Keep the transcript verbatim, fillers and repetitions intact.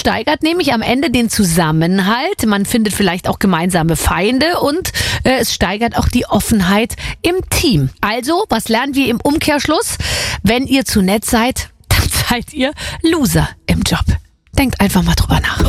steigert nämlich am Ende den Zusammenhalt. Man findet vielleicht auch gemeinsame Feinde und äh, es steigert auch die Offenheit im Team. Also, was lernen wir im Umkehrschluss? Wenn ihr zu nett seid, dann seid ihr Loser im Job. Denkt einfach mal drüber nach.